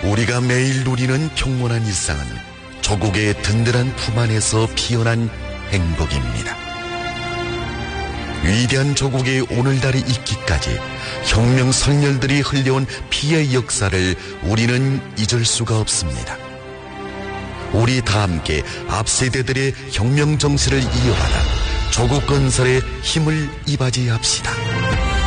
우리가 매일 누리는 평온한 일상은 조국의 든든한 품 안에서 피어난 행복입니다. 위대한 조국의 오늘날이 있기까지 혁명 선열들이 흘려온 피의 역사를 우리는 잊을 수가 없습니다. 우리 다 함께 앞세대들의 혁명 정신을 이어받아 조국 건설에 힘을 이바지합시다.